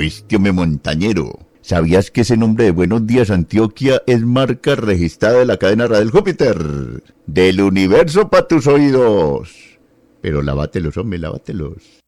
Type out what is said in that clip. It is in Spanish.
Oíste, hombre montañero. ¿Sabías que ese nombre de Buenos Días Antioquia es marca registrada de la cadena Radial Júpiter? Del universo para tus oídos. Pero lávátelos, hombre, lávátelos.